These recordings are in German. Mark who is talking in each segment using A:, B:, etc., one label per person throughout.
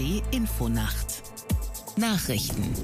A: ARD Infonacht Nachrichten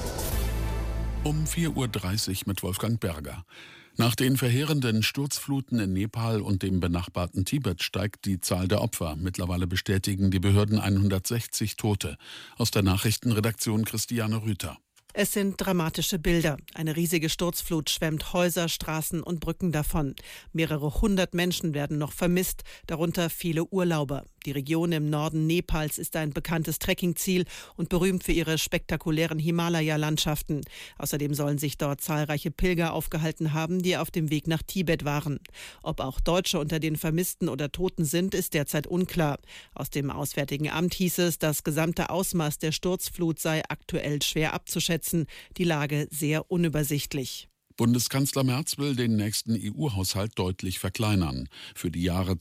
B: um 4:30 Uhr mit Wolfgang Berger. Nach den verheerenden Sturzfluten in Nepal und dem benachbarten Tibet steigt die Zahl der Opfer. Mittlerweile bestätigen die Behörden 160 Tote. Aus der Nachrichtenredaktion Christiane Rüther.
C: Es sind dramatische Bilder. Eine riesige Sturzflut schwemmt Häuser, Straßen und Brücken davon. Mehrere hundert Menschen werden noch vermisst, darunter viele Urlauber. Die Region im Norden Nepals ist ein bekanntes Trekkingziel und berühmt für ihre spektakulären Himalaya-Landschaften. Außerdem sollen sich dort zahlreiche Pilger aufgehalten haben, die auf dem Weg nach Tibet waren. Ob auch Deutsche unter den Vermissten oder Toten sind, ist derzeit unklar. Aus dem Auswärtigen Amt hieß es, das gesamte Ausmaß der Sturzflut sei aktuell schwer abzuschätzen. Die Lage sehr unübersichtlich.
B: Bundeskanzler Merz will den nächsten EU-Haushalt deutlich verkleinern. Für die Jahre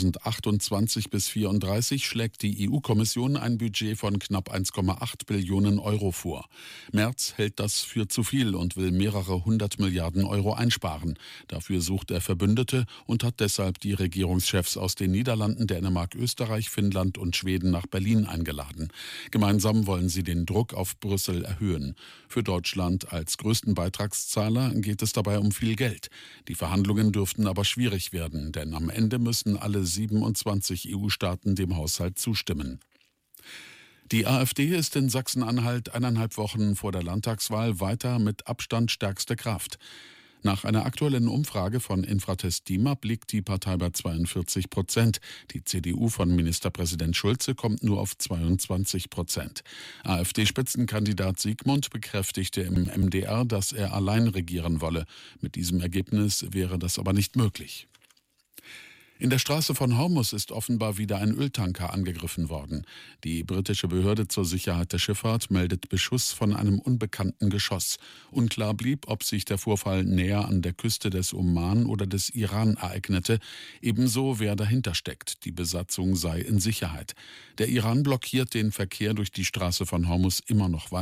B: 2028 bis 2034 schlägt die EU-Kommission ein Budget von knapp 1,8 Billionen Euro vor. Merz hält das für zu viel und will mehrere 100 Milliarden Euro einsparen. Dafür sucht er Verbündete und hat deshalb die Regierungschefs aus den Niederlanden, Dänemark, Österreich, Finnland und Schweden nach Berlin eingeladen. Gemeinsam wollen sie den Druck auf Brüssel erhöhen. Für Deutschland als größten Beitragszahler geht es dabei um viel Geld. Die Verhandlungen dürften aber schwierig werden, denn am Ende müssen alle 27 EU-Staaten dem Haushalt zustimmen. Die AfD ist in Sachsen-Anhalt 1,5 Wochen vor der Landtagswahl weiter mit Abstand stärkste Kraft. Nach einer aktuellen Umfrage von Infratest DIMAP liegt die Partei bei 42%. Die CDU von Ministerpräsident Schulze kommt nur auf 22%. AfD-Spitzenkandidat Siegmund bekräftigte im MDR, dass er allein regieren wolle. Mit diesem Ergebnis wäre das aber nicht möglich. In der Straße von Hormuz ist offenbar wieder ein Öltanker angegriffen worden. Die britische Behörde zur Sicherheit der Schifffahrt meldet Beschuss von einem unbekannten Geschoss. Unklar blieb, ob sich der Vorfall näher an der Küste des Oman oder des Iran ereignete. Ebenso, wer dahinter steckt. Die Besatzung sei in Sicherheit. Der Iran blockiert den Verkehr durch die Straße von Hormuz immer noch weiter.